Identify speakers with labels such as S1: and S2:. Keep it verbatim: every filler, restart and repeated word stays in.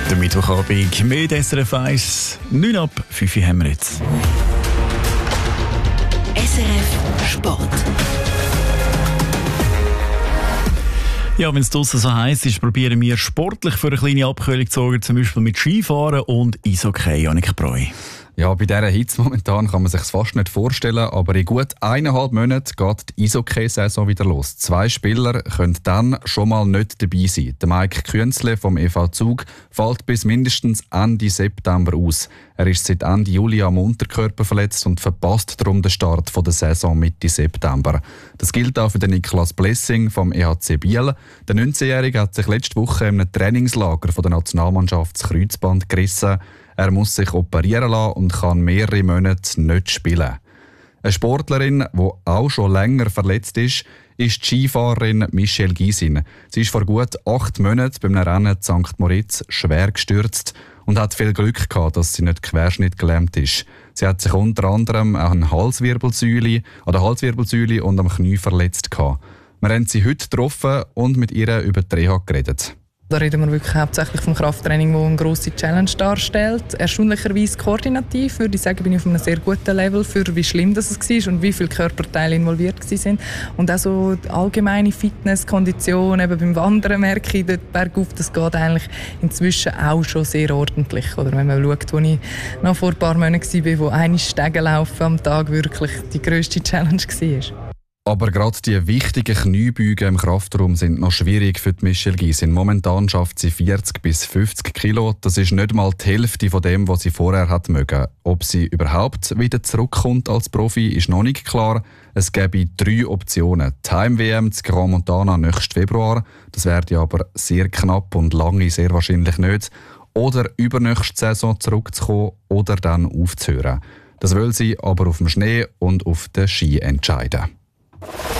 S1: Der Mittwochabend mit S R F eins, neun ab fünf Uhr haben wir jetzt.
S2: S R F Sport.
S1: Ja, wenn es draussen so heiß ist, probieren wir sportlich für eine kleine Abkühlung zu sorgen, zum Beispiel mit Skifahren und Eishockey. Janik Breu.
S3: Ja, bei dieser Hitze momentan kann man sich fast nicht vorstellen, aber in gut eineinhalb Monaten geht die Eishockey-Saison wieder los. Zwei Spieler können dann schon mal nicht dabei sein. Der Mike Künzle vom E V Zug fällt bis mindestens Ende September aus. Er ist seit Ende Juli am Unterkörper verletzt und verpasst darum den Start der Saison Mitte September. Das gilt auch für den Niklas Blessing vom E H C Biel. Der neunzehnjährige hat sich letzte Woche in einem Trainingslager von der Nationalmannschaft das Kreuzband gerissen. Er muss sich operieren lassen und kann mehrere Monate nicht spielen. Eine Sportlerin, die auch schon länger verletzt ist, ist die Skifahrerin Michelle Gysin. Sie ist vor gut acht Monaten beim Rennen in Sankt Moritz schwer gestürzt und hat viel Glück gehabt, dass sie nicht querschnittgelähmt ist. Sie hat sich unter anderem auch an Halswirbelsäule, an der Halswirbelsäule und am Knie verletzt gehabt. Wir haben sie heute getroffen und mit ihr über die Reha geredet.
S4: Da reden wir wirklich hauptsächlich vom Krafttraining, das eine grosse Challenge darstellt. Erstaunlicherweise koordinativ, würde ich sagen, bin ich auf einem sehr guten Level, für wie schlimm das war und wie viele Körperteile involviert waren. Und auch so die allgemeine Fitness, Kondition, eben beim Wandern merke ich, dort bergauf, das geht eigentlich inzwischen auch schon sehr ordentlich. Oder wenn man schaut, wo ich noch vor ein paar Monaten war, wo eine Stege laufen am Tag wirklich die grösste Challenge war.
S3: Aber gerade die wichtigen Kniebeugen im Kraftraum sind noch schwierig für die Michelle Gysin. Momentan schafft sie vierzig bis fünfzig Kilo. Das ist nicht mal die Hälfte von dem, was sie vorher hat mögen. Ob sie überhaupt wieder zurückkommt als Profi, ist noch nicht klar. Es gäbe drei Optionen. Die Heim-W M zu Grand Montana nächsten Februar. Das wäre aber sehr knapp und lange sehr wahrscheinlich nicht. Oder übernächste Saison zurückzukommen oder dann aufzuhören. Das will sie aber auf dem Schnee und auf den Ski entscheiden.